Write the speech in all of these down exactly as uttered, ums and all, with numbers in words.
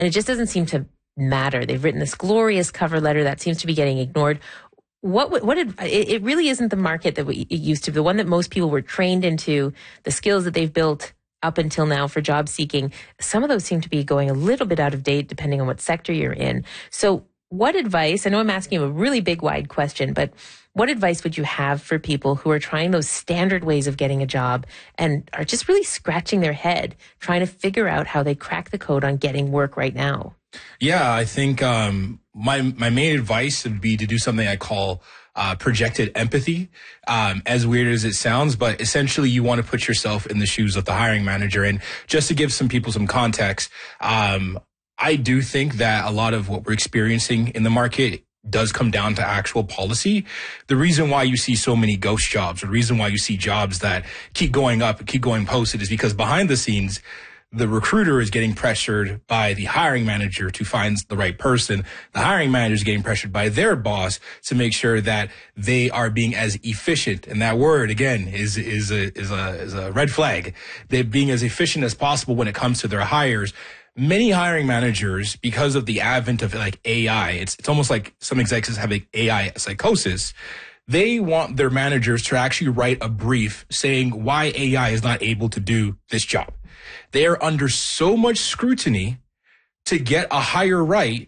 and it just doesn't seem to matter. They've written this glorious cover letter that seems to be getting ignored. What, what, did, it, it really isn't the market that we, it used to be, the one that most people were trained into, the skills that they've built up until now for job seeking. Some of those seem to be going a little bit out of date depending on what sector you're in. So what advice, I know I'm asking you a really big, wide question, but what advice would you have for people who are trying those standard ways of getting a job and are just really scratching their head, trying to figure out how they crack the code on getting work right now? Yeah, I think um, my my main advice would be to do something I call uh, projected empathy. Um, as weird as it sounds, but essentially you want to put yourself in the shoes of the hiring manager. And just to give some people some context, um, I do think that a lot of what we're experiencing in the market does come down to actual policy. The reason why you see so many ghost jobs, the reason why you see jobs that keep going up and keep going posted is because behind the scenes, the recruiter is getting pressured by the hiring manager to find the right person. The hiring manager is getting pressured by their boss to make sure that they are being as efficient. And that word, again, is, is a, is a, is a red flag. They're being as efficient as possible when it comes to their hires. Many hiring managers, because of the advent of like A I, it's, it's almost like some executives have like A I psychosis. They want their managers to actually write a brief saying why A I is not able to do this job. They are under so much scrutiny to get a hire right,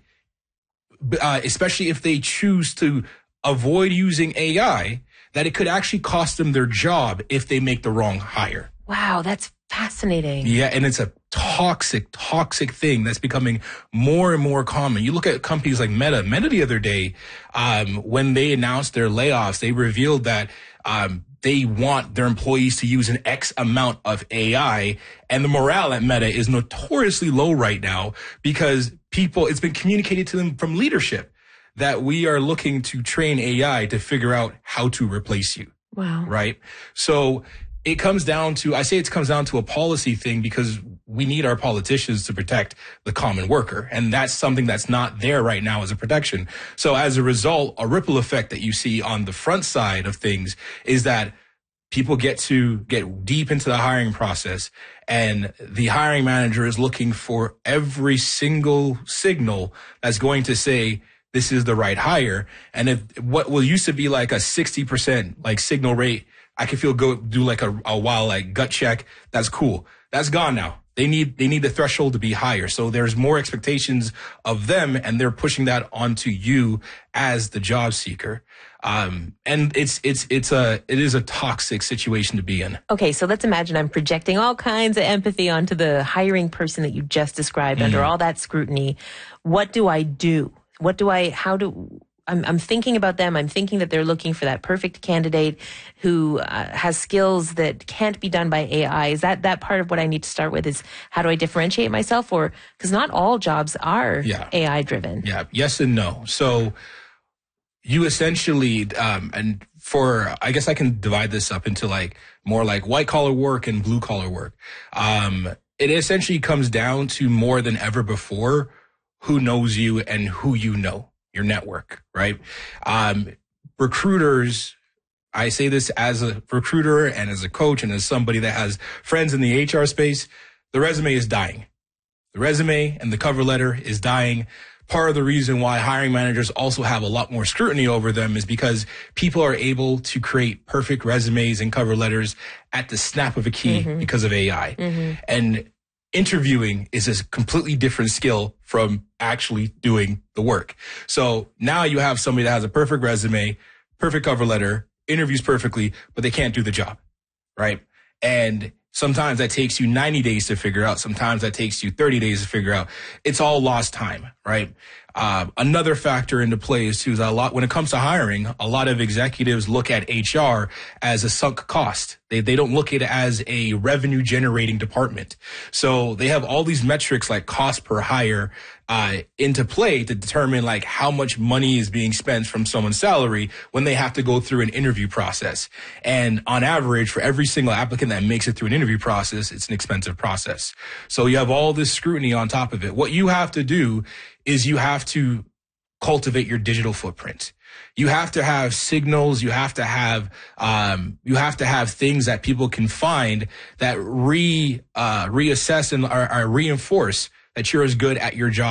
uh, especially if they choose to avoid using A I, that it could actually cost them their job if they make the wrong hire. Wow, that's fascinating. Yeah, and it's a toxic, toxic thing that's becoming more and more common. You look at companies like Meta. Meta the other day, um, when they announced their layoffs, they revealed that um, they want their employees to use an X amount of A I, and the morale at Meta is notoriously low right now because people, it's been communicated to them from leadership that we are looking to train A I to figure out how to replace you. Wow. Right? So it comes down to, I say it comes down to a policy thing because we need our politicians to protect the common worker. And that's something that's not there right now as a protection. So as a result, a ripple effect that you see on the front side of things is that people get to get deep into the hiring process and the hiring manager is looking for every single signal that's going to say, this is the right hire. And if what will used to be like a sixty percent like signal rate, I can feel go do like a, a while like gut check. That's cool. That's gone now. They need they need the threshold to be higher. So there's more expectations of them, and they're pushing that onto you as the job seeker. Um, and it's it's it's a it is a toxic situation to be in. Okay, so let's imagine I'm projecting all kinds of empathy onto the hiring person that you just described mm-hmm. under all that scrutiny. What do I do? What do I? How do? I'm, I'm thinking about them. I'm thinking that they're looking for that perfect candidate who uh, has skills that can't be done by A I. Is that that part of what I need to start with? Is how do I differentiate myself? Or because not all jobs are yeah. A I driven. Yeah. Yes and no. So you essentially, um, and for I guess I can divide this up into like more like white collar work and blue collar work. Um, it essentially comes down to more than ever before who knows you and who you know. Your network, right? Um, recruiters, I say this as a recruiter and as a coach and as somebody that has friends in the H R space, the resume is dying. The resume and the cover letter is dying. Part of the reason why hiring managers also have a lot more scrutiny over them is because people are able to create perfect resumes and cover letters at the snap of a key mm-hmm. because of A I. Mm-hmm. And interviewing is a completely different skill from actually doing the work. So now you have somebody that has a perfect resume, perfect cover letter, interviews perfectly, but they can't do the job, right? And sometimes that takes you ninety days to figure out. Sometimes that takes you thirty days to figure out. It's all lost time, right? Uh, another factor into play is too, is a lot, when it comes to hiring, a lot of executives look at H R as a sunk cost. They, they don't look at it as a revenue generating department. So they have all these metrics like cost per hire, uh, into play to determine like how much money is being spent from someone's salary when they have to go through an interview process. And on average, for every single applicant that makes it through an interview process, it's an expensive process. So you have all this scrutiny on top of it. What you have to do is you have to cultivate your digital footprint. You have to have signals. You have to have, um, you have to have things that people can find that re, uh, reassess and are, are reinforce that you're as good at your job